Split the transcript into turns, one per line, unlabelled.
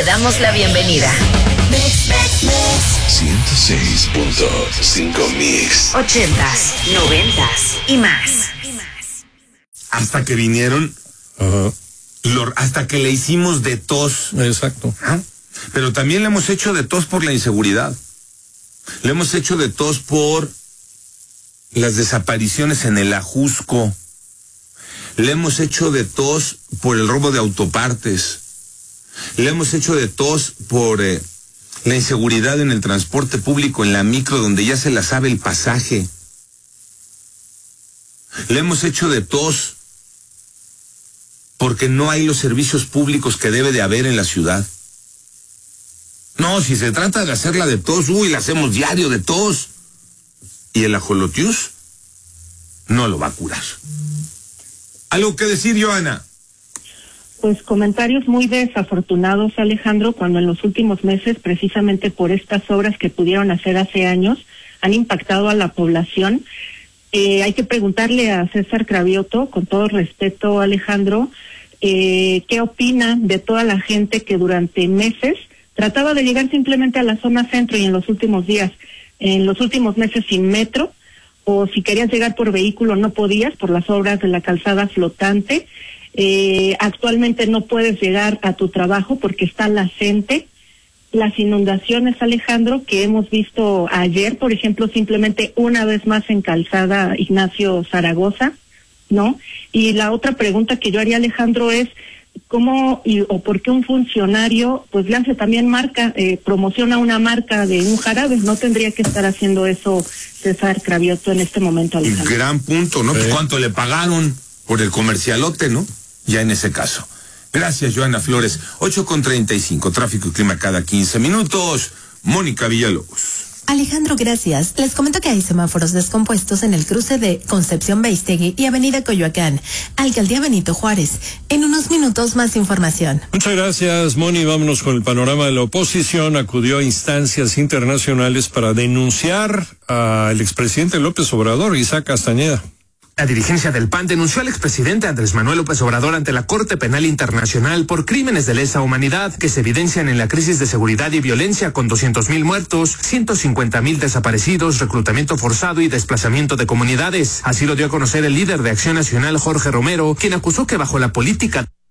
damos la bienvenida.
106.5 Mix.
80s, 90s y más.
Hasta que vinieron, hasta que le hicimos de tos.
Exacto.
Pero también le hemos hecho de tos por la inseguridad. Le hemos hecho de tos por las desapariciones en el Ajusco. Le hemos hecho de tos por el robo de autopartes. Le hemos hecho de tos por la inseguridad en el transporte público, en la micro, donde ya se la sabe el pasaje. Le hemos hecho de tos porque no hay los servicios públicos que debe de haber en la ciudad. No, si se trata de hacerla de tos, la hacemos diario de tos. Y el ajolotius no lo va a curar. ¿Algo que decir, Joana?
Pues comentarios muy desafortunados, Alejandro, cuando en los últimos meses, precisamente por estas obras que pudieron hacer hace años, han impactado a la población. Hay que preguntarle a César Cravioto, con todo respeto, Alejandro, ¿qué opina de toda la gente que durante meses trataba de llegar simplemente a la zona centro y en los últimos meses sin metro, o si querías llegar por vehículo no podías por las obras de la calzada flotante? Actualmente no puedes llegar a tu trabajo porque está la CENTE. Las inundaciones, Alejandro, que hemos visto ayer, por ejemplo, simplemente una vez más en calzada Ignacio Zaragoza, ¿no? Y la otra pregunta que yo haría, Alejandro, es ¿cómo o por qué un funcionario pues le hace también promociona una marca de un jarabe? No tendría que estar haciendo eso César Cravioto en este momento, Alejandro.
Gran punto, ¿no? Pues ¿cuánto le pagaron por el comercialote, no? Ya en ese caso. Gracias, Joana Flores. 8:35, tráfico y clima cada 15 minutos. Mónica Villalobos.
Alejandro, gracias. Les comento que hay semáforos descompuestos en el cruce de Concepción Beistegui y Avenida Coyoacán, Alcaldía Benito Juárez. En unos minutos más información.
Muchas gracias, Moni. Vámonos con el panorama de la oposición. Acudió a instancias internacionales para denunciar al expresidente López Obrador, Isaac Castañeda.
La dirigencia del PAN denunció al expresidente Andrés Manuel López Obrador ante la Corte Penal Internacional por crímenes de lesa humanidad que se evidencian en la crisis de seguridad y violencia con 200,000 muertos, 150,000 desaparecidos, reclutamiento forzado y desplazamiento de comunidades. Así lo dio a conocer el líder de Acción Nacional, Jorge Romero, quien acusó que bajo la política